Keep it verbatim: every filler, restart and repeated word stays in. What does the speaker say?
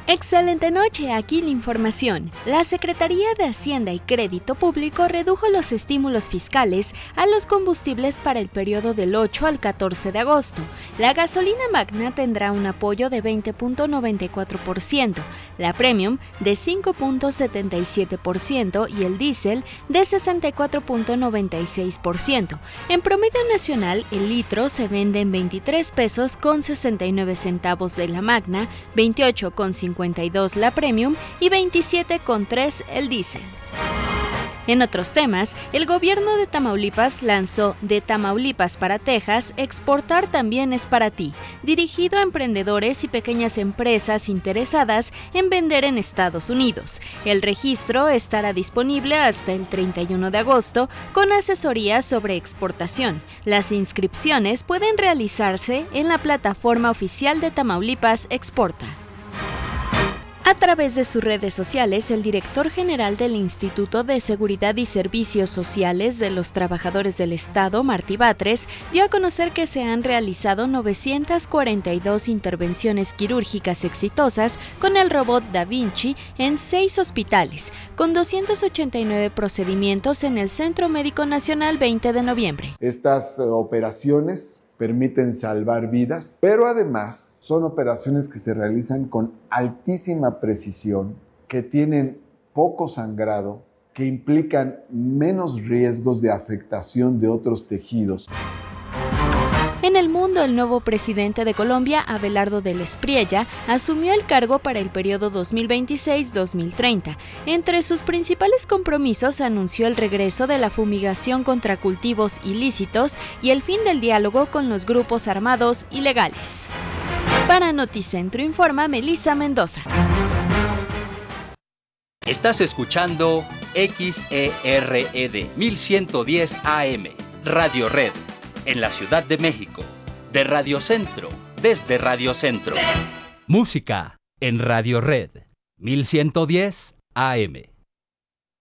Excelente noche, aquí la información. La Secretaría de Hacienda y Crédito Público redujo los estímulos fiscales a los combustibles para el periodo del ocho al catorce de agosto. La gasolina magna tendrá un apoyo de veinte punto noventa y cuatro por ciento, la premium de cinco punto setenta y siete por ciento y el diésel de sesenta y cuatro punto noventa y seis por ciento. En promedio nacional, el litro se vende en veintitrés pesos con sesenta y nueve centavos de la magna, veintiocho con cincuenta y dos la premium y veintisiete con tres el diésel. En otros temas, el gobierno de Tamaulipas lanzó De Tamaulipas para Texas, exportar también es para ti, dirigido a emprendedores y pequeñas empresas interesadas en vender en Estados Unidos. El registro estará disponible hasta el treinta y uno de agosto con asesoría sobre exportación. Las inscripciones pueden realizarse en la plataforma oficial de Tamaulipas Exporta. A través de sus redes sociales, el director general del Instituto de Seguridad y Servicios Sociales de los Trabajadores del Estado, Martí Batres, dio a conocer que se han realizado novecientas cuarenta y dos intervenciones quirúrgicas exitosas con el robot Da Vinci en seis hospitales, con doscientos ochenta y nueve procedimientos en el Centro Médico Nacional veinte de noviembre. Estas operaciones permiten salvar vidas, pero además son operaciones que se realizan con altísima precisión, que tienen poco sangrado, que implican menos riesgos de afectación de otros tejidos. En el mundo, el nuevo presidente de Colombia, Abelardo del Espriella, asumió el cargo para el periodo dos mil veintiséis a dos mil treinta. Entre sus principales compromisos anunció el regreso de la fumigación contra cultivos ilícitos y el fin del diálogo con los grupos armados ilegales. Para Noticentro informa Melissa Mendoza. Estás escuchando X E R E D mil ciento diez A M, Radio Red, en la Ciudad de México, de Radio Centro, desde Radio Centro. Música en Radio Red, mil ciento diez A M.